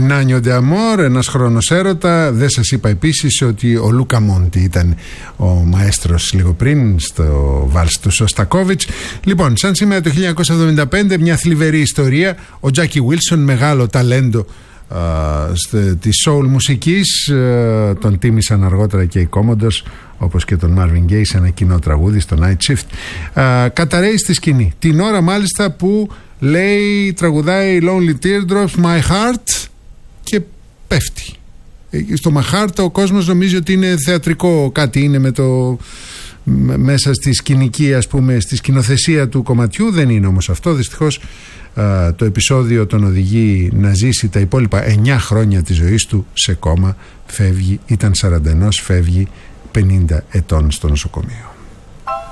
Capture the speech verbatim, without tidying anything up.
Un Año de Amor, ένας χρόνος έρωτα. Δεν σας είπα επίσης ότι ο Λούκα Μόντι ήταν ο μαέστρος λίγο πριν στο βάλς του Σωστακόβιτς. Λοιπόν, σαν σήμερα το χίλια εννιακόσια εβδομήντα πέντε, μια θλιβερή ιστορία. Ο Τζάκι Βίλσον, μεγάλο ταλέντο της soul μουσικής, uh, τον τίμησαν αργότερα και οι Commodores, όπως και τον Marvin Gaye σε ένα κοινό τραγούδι στο Night Shift. uh, καταραίει στη σκηνή την ώρα μάλιστα που λέει, τραγουδάει Lonely Teardrops, My Heart, και πέφτει. Στο My Heart ο κόσμος νομίζει ότι είναι θεατρικό, κάτι είναι με το μέσα στη σκηνική, ας πούμε, στη σκηνοθεσία του κομματιού. Δεν είναι όμως αυτό, δυστυχώς. Uh, το επεισόδιο τον οδηγεί να ζήσει τα υπόλοιπα εννιά χρόνια της ζωής του σε κόμμα. Φεύγει, ήταν σαράντα ένα, φεύγει πενήντα ετών στο νοσοκομείο.